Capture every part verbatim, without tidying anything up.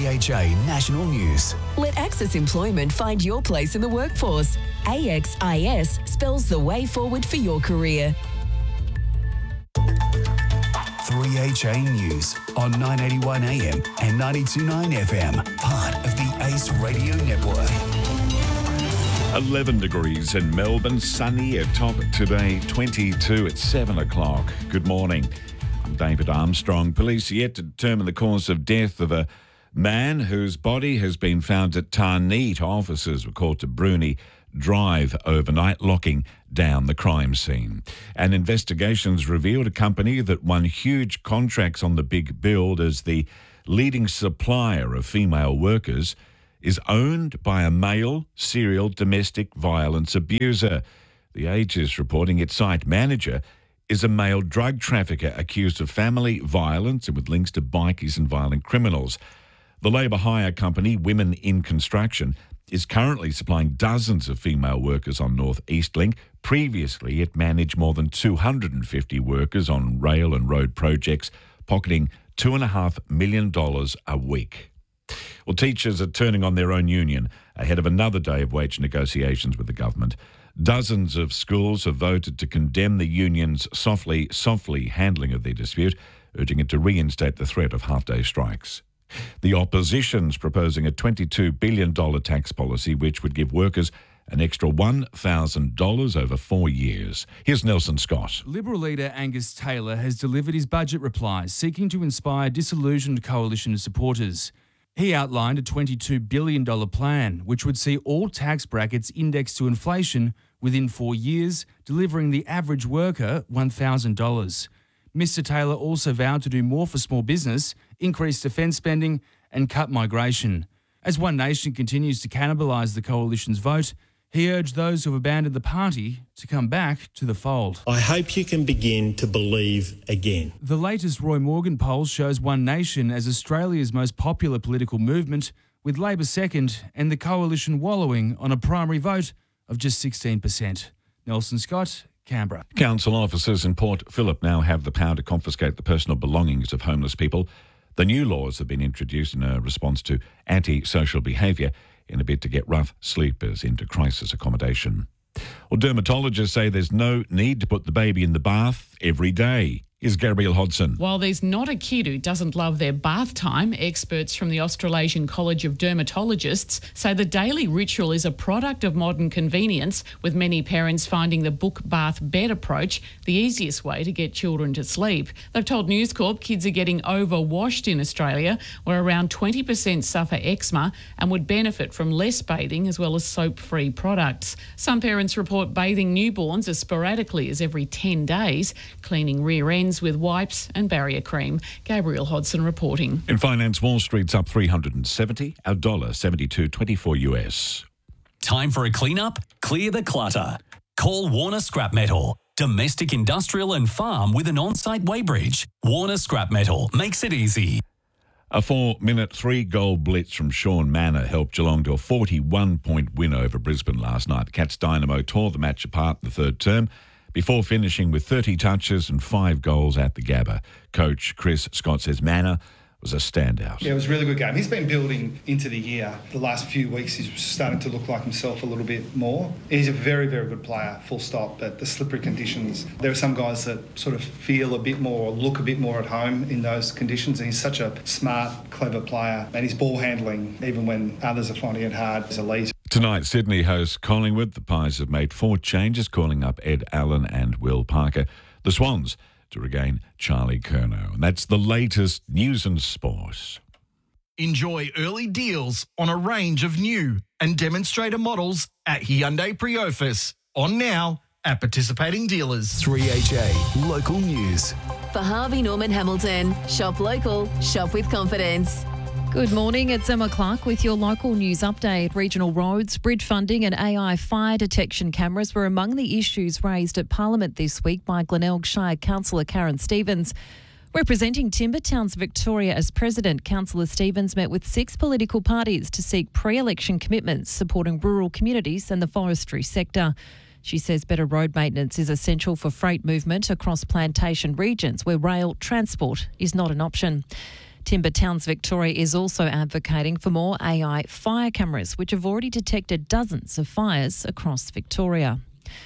three H A National News. Let Access Employment find your place in the workforce. A X I S spells the way forward for your career. three H A News on nine eighty-one A M and ninety-two point nine F M, part of the Ace Radio Network. eleven degrees in Melbourne, sunny at top today, twenty-two at seven o'clock. Good morning. I'm David Armstrong. Police yet to determine the cause of death of a man whose body has been found at Tarneet. Officers were called to Bruni Drive overnight, locking down the crime scene. And investigations revealed a company that won huge contracts on the big build as the leading supplier of female workers is owned by a male serial domestic violence abuser. The Age is reporting its site manager is a male drug trafficker accused of family violence and with links to bikies and violent criminals. The labour hire company, Women in Construction, is currently supplying dozens of female workers on North East Link. Previously, it managed more than two hundred fifty workers on rail and road projects, pocketing two point five million dollars a week. Well, teachers are turning on their own union ahead of another day of wage negotiations with the government. Dozens of schools have voted to condemn the union's softly, softly handling of the dispute, urging it to reinstate the threat of half-day strikes. The opposition's proposing a twenty-two billion dollars tax policy which would give workers an extra one thousand dollars over four years. Here's Nelson Scott. Liberal leader Angus Taylor has delivered his budget replies, seeking to inspire disillusioned coalition supporters. He outlined a twenty-two billion dollars plan, which would see all tax brackets indexed to inflation within four years, delivering the average worker one thousand dollars. Mister Taylor also vowed to do more for small business, increase defence spending and cut migration. As One Nation continues to cannibalise the coalition's vote, he urged those who have abandoned the party to come back to the fold. I hope you can begin to believe again. The latest Roy Morgan poll shows One Nation as Australia's most popular political movement, with Labor second and the coalition wallowing on a primary vote of just sixteen percent. Nelson Scott, Canberra. Council officers in Port Phillip now have the power to confiscate the personal belongings of homeless people. The new laws have been introduced in a response to anti-social behaviour in a bid to get rough sleepers into crisis accommodation. Well, dermatologists say there's no need to put the baby in the bath every day. Here's Gabrielle Hodson. While there's not a kid who doesn't love their bath time, experts from the Australasian College of Dermatologists say the daily ritual is a product of modern convenience, with many parents finding the book bath bed approach the easiest way to get children to sleep. They've told News Corp kids are getting overwashed in Australia, where around twenty percent suffer eczema and would benefit from less bathing as well as soap-free products. Some parents report bathing newborns as sporadically as every ten days, cleaning rear ends with wipes and barrier cream. Gabrielle Hodson reporting. In finance, Wall Street's up three hundred seventy, our dollar seventy-two twenty-four U S. Time for a clean-up? Clear the clutter. Call Warner Scrap Metal. Domestic, industrial and farm with an on-site weighbridge. Warner Scrap Metal makes it easy. A four-minute, three-goal blitz from Sean Manor helped Geelong to a forty-one point win over Brisbane last night. The Cats Dynamo tore the match apart in the third term before finishing with thirty touches and five goals at the Gabba. Coach Chris Scott says Manor was a standout. Yeah, it was a really good game. He's been building into the year. The last few weeks he's starting to look like himself a little bit more. He's a very, very good player, full stop, but the slippery conditions, there are some guys that sort of feel a bit more or look a bit more at home in those conditions, and he's such a smart, clever player, and his ball handling, even when others are finding it hard, is elite. Tonight, Sydney hosts Collingwood. The Pies have made four changes, calling up Ed Allen and Will Parker. The Swans to regain Charlie Curnow. And that's the latest news and sport. Enjoy early deals on a range of new and demonstrator models at Hyundai Priofis. On now at participating dealers. three H A Local News. For Harvey Norman Hamilton, shop local, shop with confidence. Good morning, it's Emma Clark with your local news update. Regional roads, bridge funding and A I fire detection cameras were among the issues raised at Parliament this week by Glenelg Shire Councillor Karen Stevens. Representing Timbertown's Victoria as President, Councillor Stevens met with six political parties to seek pre-election commitments supporting rural communities and the forestry sector. She says better road maintenance is essential for freight movement across plantation regions where rail transport is not an option. Timber Towns Victoria is also advocating for more A I fire cameras, which have already detected dozens of fires across Victoria.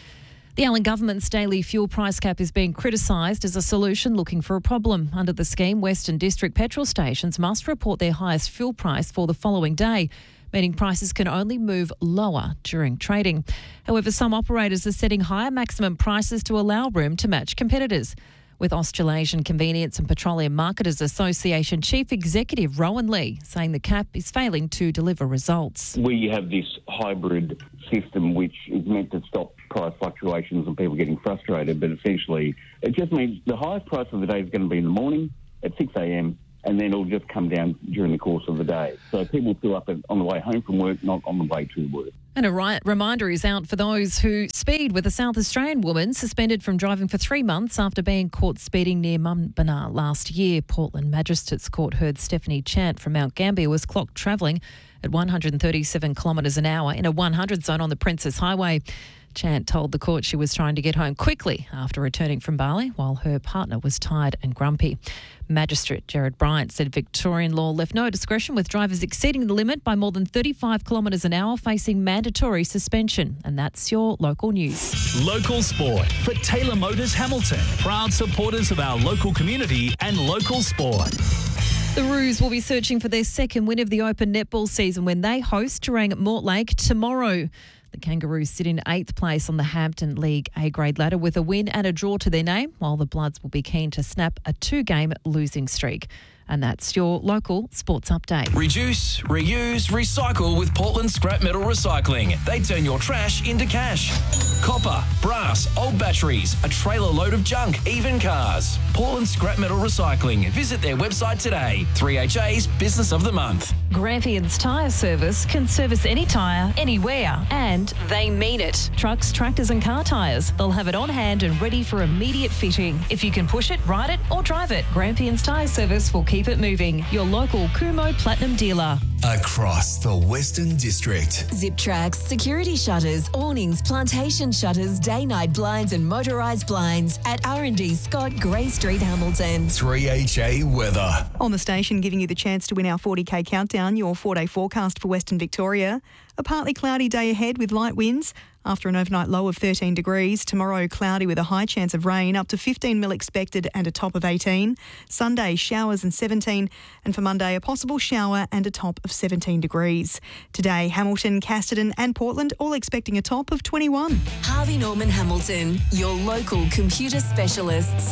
The Allen government's daily fuel price cap is being criticised as a solution looking for a problem. Under the scheme, Western District petrol stations must report their highest fuel price for the following day, meaning prices can only move lower during trading. However, some operators are setting higher maximum prices to allow room to match competitors. With Australasian Convenience and Petroleum Marketers Association Chief Executive Rowan Lee saying the cap is failing to deliver results. We have this hybrid system which is meant to stop price fluctuations and people getting frustrated, but essentially it just means the highest price of the day is going to be in the morning at six a.m. and then it'll just come down during the course of the day. So people fill up on the way home from work, not on the way to work. And a ri- reminder is out for those who speed, with a South Australian woman suspended from driving for three months after being caught speeding near Mumbanna last year. Portland Magistrates Court heard Stephanie Chant from Mount Gambier was clocked travelling at one hundred thirty-seven kilometres an hour in a one hundred zone on the Princess Highway. Chant told the court she was trying to get home quickly after returning from Bali while her partner was tired and grumpy. Magistrate Jared Bryant said Victorian law left no discretion, with drivers exceeding the limit by more than thirty-five kilometres an hour facing mandatory suspension. And that's your local news. Local sport for Taylor Motors Hamilton. Proud supporters of our local community and local sport. The Roos will be searching for their second win of the Open netball season when they host Terang Mortlake tomorrow. The Kangaroos sit in eighth place on the Hampton League A-grade ladder with a win and a draw to their name, while the Bloods will be keen to snap a two-game losing streak. And that's your local sports update. Reduce, reuse, recycle with Portland Scrap Metal Recycling. They turn your trash into cash. Copper, brass, old batteries, a trailer load of junk, even cars. Portland Scrap Metal Recycling. Visit their website today. three H A's Business of the Month. Grampians Tyre Service can service any tyre, anywhere, and they mean it. Trucks, tractors and car tyres. They'll have it on hand and ready for immediate fitting. If you can push it, ride it or drive it, Grampians Tyre Service will keep it moving. Your local Kumo Platinum dealer. Across the Western District. Zip tracks, security shutters, awnings, plantation shutters, day-night blinds and motorised blinds at R and D Scott, Grey Street, Hamilton. three H A weather. On the station, giving you the chance to win our forty K countdown, your four-day forecast for Western Victoria. A partly cloudy day ahead with light winds. After an overnight low of thirteen degrees, tomorrow cloudy with a high chance of rain, up to fifteen mil expected and a top of eighteen. Sunday, showers and seventeen. And for Monday, a possible shower and a top of seventeen degrees. Today, Hamilton, Casterton and Portland all expecting a top of twenty-one. Harvey Norman Hamilton, your local computer specialists.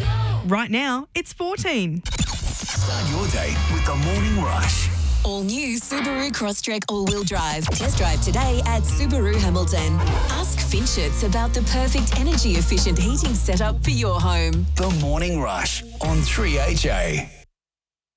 Right now, it's fourteen. Start your day with the Morning Rush. All new Subaru Crosstrek all-wheel drive. Test drive today at Subaru Hamilton. Ask Finchits about the perfect energy-efficient heating setup for your home. The Morning Rush on three H A.